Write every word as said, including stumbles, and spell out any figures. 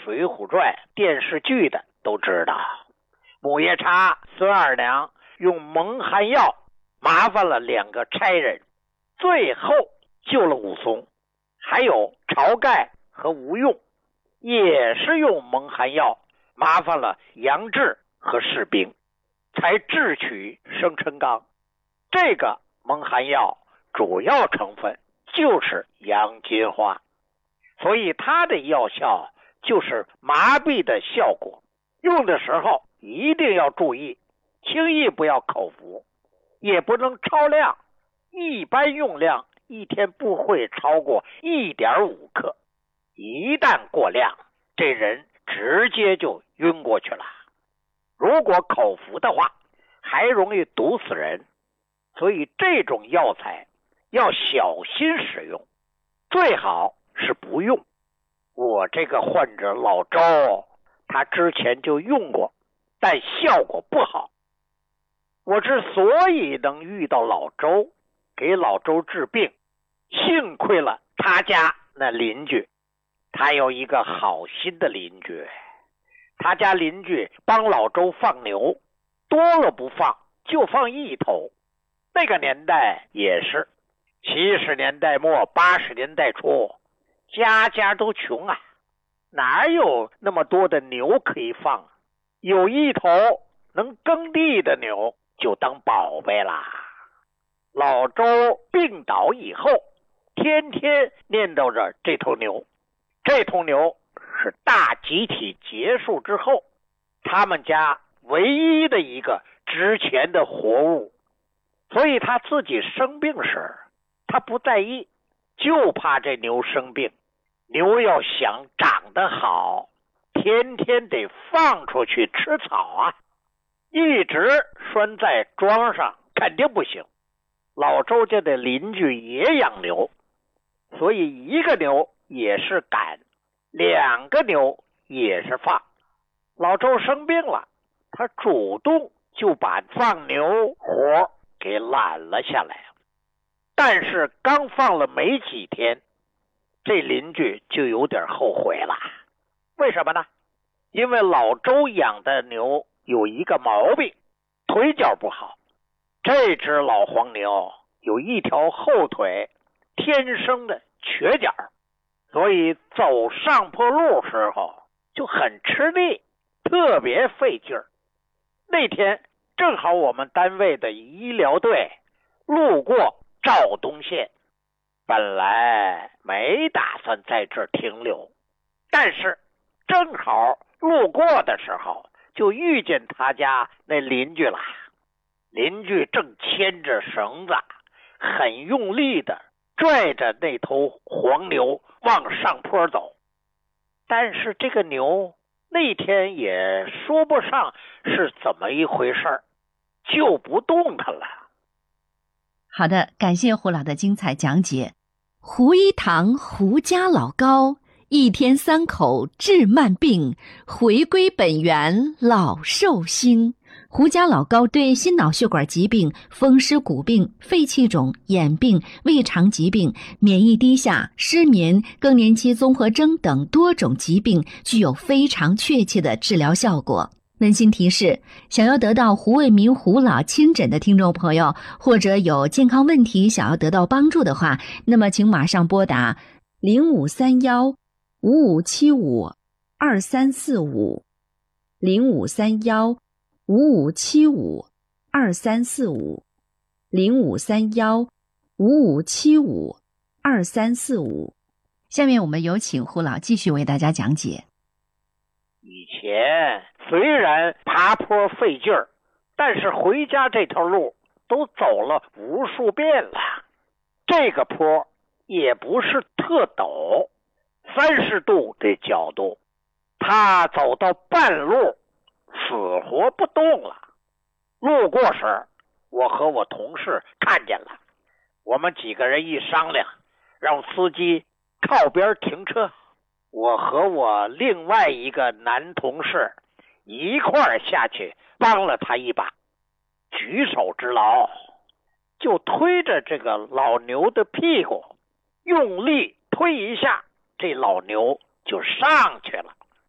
水浒传》电视剧的都知道，母夜叉孙二娘用蒙汗药麻烦了两个差人，最后救了武松。还有晁盖和吴用也是用蒙汗药麻烦了杨志和士兵，才智取生辰纲。这个蒙汗药主要成分就是洋金花，所以它的药效就是麻痹的效果。用的时候一定要注意，轻易不要口服，也不能超量，一般用量一天不会超过 一点五 克，一旦过量，这人直接就晕过去了。如果口服的话，还容易毒死人，所以这种药材要小心使用，最好是不用。我这个患者老周，他之前就用过，但效果不好。我之所以能遇到老周，给老周治病，幸亏了他家那邻居。他有一个好心的邻居，他家邻居帮老周放牛，多了不放，就放一头。那个年代也是七十年代末八十年代初，家家都穷啊，哪有那么多的牛可以放？有一头能耕地的牛就当宝贝啦。老周病倒以后，天天念叨着这头牛。这头牛是大集体结束之后他们家唯一的一个值钱的活物，所以他自己生病时他不在意，就怕这牛生病。牛要想长得好，天天得放出去吃草啊，一直拴在桩上肯定不行。老周家的邻居也养牛，所以一个牛也是赶，两个牛也是放。老周生病了，他主动就把放牛活给揽了下来。但是刚放了没几天，这邻居就有点后悔了。为什么呢？因为老周养的牛有一个毛病，腿脚不好。这只老黄牛有一条后腿天生的瘸脚，所以走上坡路时候就很吃力，特别费劲儿。那天正好我们单位的医疗队路过肇东县，本来没打算在这儿停留，但是正好路过的时候就遇见他家那邻居了。邻居正牵着绳子，很用力的拽着那头黄牛往上坡走。但是这个牛那天也说不上是怎么一回事，就不动弹了。 好的，感谢胡老的精彩讲解。胡一堂胡家老高，一天三口治慢病，回归本源老寿星。胡家老高对心脑血管疾病、风湿骨病、肺气肿、眼病、胃肠疾病、免疫低下、失眠、更年期综合征等多种疾病具有非常确切的治疗效果。温馨提示，想要得到胡卫民胡老亲诊的听众朋友，或者有健康问题想要得到帮助的话，那么请马上拨打零五三幺五五七五二三四五 零五三幺五五七五二三四五 零五三幺五五七五二三四五。下面我们有请胡老继续为大家讲解。 以前虽然爬坡费劲儿，但是回家这条路都走了无数遍了。这个坡也不是特陡，三十度的角度，他走到半路死活不动了。路过时，我和我同事看见了，我们几个人一商量，让司机靠边停车。我和我另外一个男同事一块儿下去帮了他一把，举手之劳，就推着这个老牛的屁股，用力推一下，这老牛就上去了。